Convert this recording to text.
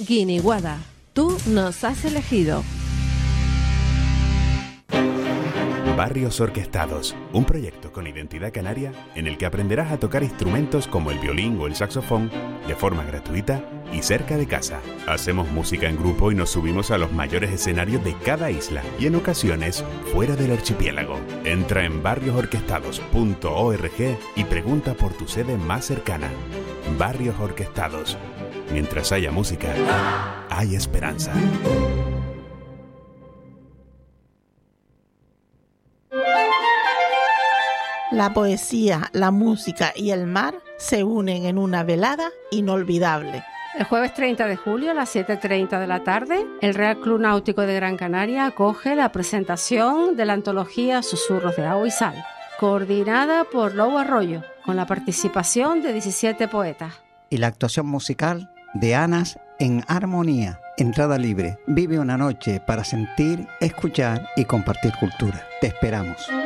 Guiniguada, tú nos has elegido. Barrios Orquestados, un proyecto con identidad canaria en el que aprenderás a tocar instrumentos como el violín o el saxofón de forma gratuita y cerca de casa. Hacemos música en grupo y nos subimos a los mayores escenarios de cada isla y en ocasiones fuera del archipiélago. Entra en barriosorquestados.org y pregunta por tu sede más cercana. Barrios Orquestados. Mientras haya música, hay esperanza. La poesía, la música y el mar se unen en una velada inolvidable. El jueves 30 de julio a las 7:30 de la tarde, el Real Club Náutico de Gran Canaria acoge la presentación de la antología Susurros de Agua y Sal, coordinada por Lou Arroyo, con la participación de 17 poetas. Y la actuación musical de Anas en Armonía. Entrada libre. Vive una noche para sentir, escuchar y compartir cultura. Te esperamos.